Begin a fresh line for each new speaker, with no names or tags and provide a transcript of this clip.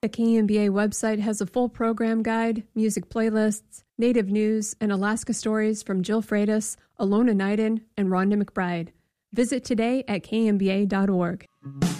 The KMBA website has a full program guide, music playlists, native news, and Alaska stories from Jill Freitas, Alona Nyden, and Rhonda McBride. Visit today at kmba.org.